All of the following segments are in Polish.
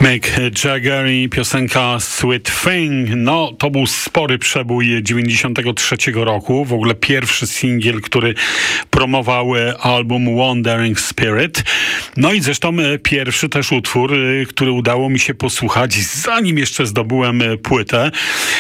Mick Jagger i piosenka Sweet Thing. No, to był spory przebój 93 roku. W ogóle pierwszy singiel, który promował album Wandering Spirit. No i zresztą pierwszy też utwór, który udało mi się posłuchać, zanim jeszcze zdobyłem płytę.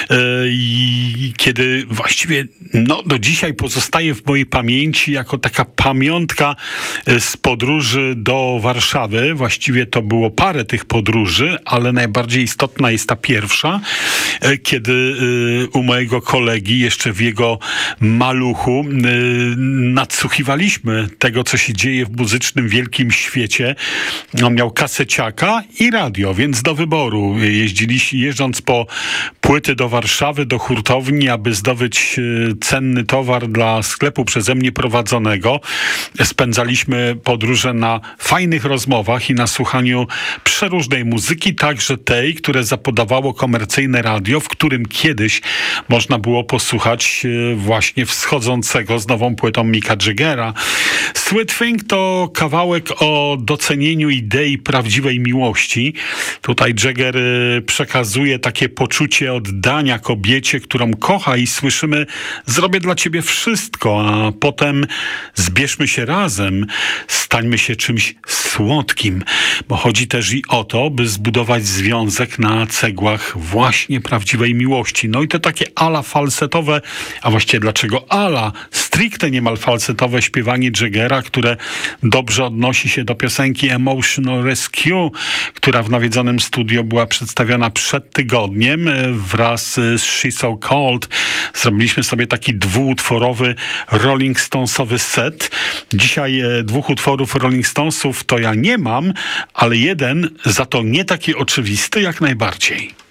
I kiedy właściwie do dzisiaj pozostaje w mojej pamięci jako taka pamiątka z podróży do Warszawy. Właściwie to było parę tych podróży, ale najbardziej istotna jest ta pierwsza, kiedy u mojego kolegi, jeszcze w jego maluchu, nadsłuchiwaliśmy tego, co się dzieje w muzycznym wielkim świecie. On miał kaseciaka i radio, więc do wyboru. Jeżdżąc po płyty do Warszawy, do hurtowni, aby zdobyć cenny towar dla sklepu przeze mnie prowadzonego. Spędzaliśmy podróże na fajnych rozmowach i na słuchaniu przeróżnej muzyki, także tej, które zapodawało komercyjne radio, w którym kiedyś można było posłuchać właśnie wschodzącego z nową płytą Micka Jaggera. Sweet Thing to kawałek o docenieniu idei prawdziwej miłości. Tutaj Jagger przekazuje takie poczucie oddania kobiecie, którą kocha, i słyszymy: zrobię dla ciebie wszystko, a potem zbierzmy się razem, stańmy się czymś słodkim, bo chodzi też i o to, by zbudować związek na cegłach właśnie prawdziwej miłości. No i to takie ala falsetowe, a właściwie dlaczego ala? Stricte niemal falsetowe śpiewanie Jaggera, które dobrze odnosi się do piosenki Emotional Rescue, która w nawiedzonym studio była przedstawiona przed tygodniem wraz z She's So Cold. Zrobiliśmy sobie taki dwuutworowy Rolling Stonesowy set. Dzisiaj dwóch utworów Rolling Stonesów to ja nie mam, ale jeden za to nie taki oczywisty jak najbardziej.